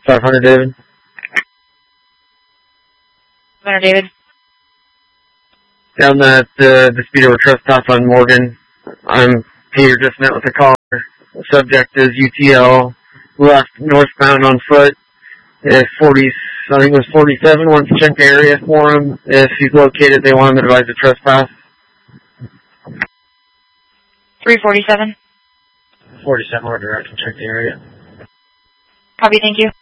500 David. 500 David. Down at the speed over trespass on Morgan. I'm Peter, just met with a caller. The subject is UTL, left northbound on foot. If 40, I think it was 47, wants to check the area for him. If he's located, they want him to advise a trespass. 347. 47, we're directing, check the area. Copy, thank you.